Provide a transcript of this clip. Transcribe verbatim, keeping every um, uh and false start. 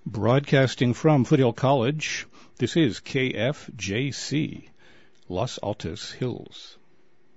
Broadcasting from Foothill College, this is K F J C, Los Altos Hills.